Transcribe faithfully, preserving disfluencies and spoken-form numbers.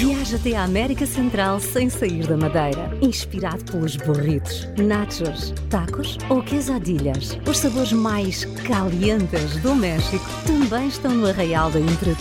Viaja até à América Central sem sair da Madeira. Inspirado pelos burritos, nachos, tacos ou quesadillas. Os sabores mais calientes do México também estão no Arraial da Imperatriz.